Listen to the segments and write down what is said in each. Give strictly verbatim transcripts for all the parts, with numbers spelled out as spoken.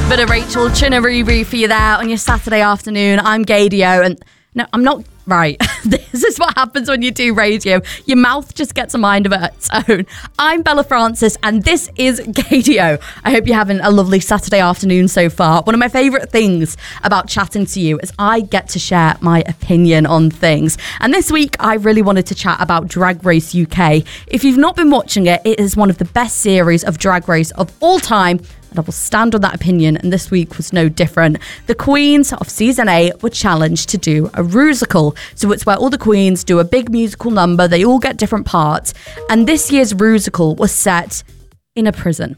Bit of Rachel Chinarubu for you there on your Saturday afternoon. I'm Gadio, and no, I'm not right. This is what happens when you do radio. Your mouth just gets a mind of its own. I'm Bella Francis, and this is Gadio. I hope you're having a lovely Saturday afternoon so far. One of my favourite things about chatting to you is I get to share my opinion on things. And this week, I really wanted to chat about Drag Race U K. If you've not been watching it, it is one of the best series of Drag Race of all time. And I will stand on that opinion, and this week was no different. The queens of season eight were challenged to do a Rusical. So it's where all the queens do a big musical number, they all get different parts. And this year's Rusical was set in a prison.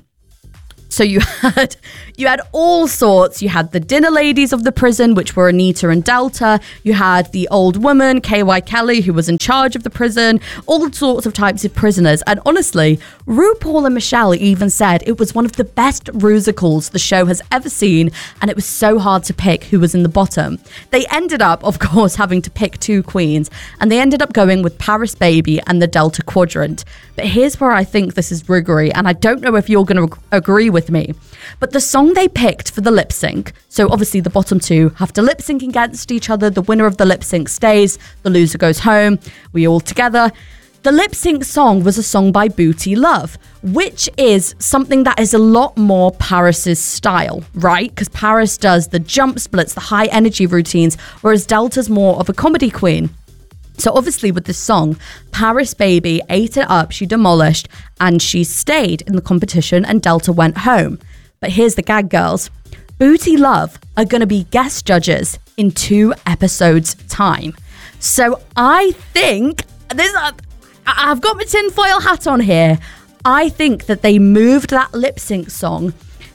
So you had you had all sorts. You had the dinner ladies of the prison, which were Anita and Delta. You had the old woman, K Y Kelly, who was in charge of the prison. All sorts of types of prisoners. And honestly, RuPaul and Michelle even said it was one of the best Rusicals the show has ever seen. And it was so hard to pick who was in the bottom. They ended up, of course, having to pick two queens. And they ended up going with Paris Baby and the Delta Quadrant. But here's where I think this is riggery. And I don't know if you're going to agree with me, but the song they picked for the lip sync, so obviously the bottom two have to lip sync against each other. The winner of the lip sync stays, the loser goes home, we all together. The lip sync song was a song by Booty Love, which is something that is a lot more Paris's style, right? Because Paris does the jump splits, the high energy routines, whereas Delta's more of a comedy queen. So obviously with this song, Paris Baby ate it up, she demolished, and she stayed in the competition and Delta went home. But here's the gag, girls. Booty Love are going to be guest judges in two episodes' time. So I think, this, I've got my tinfoil hat on here, I think that they moved that lip sync song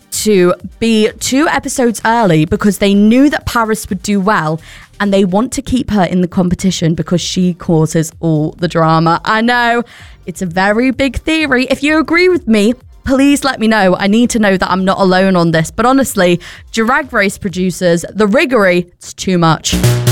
to be two episodes early because they knew that Paris would do well, and they want to keep her in the competition because she causes all the drama. I know, it's a very big theory. If you agree with me, please let me know. I need to know that I'm not alone on this. But honestly, Drag Race producers, the riggery, it's too much.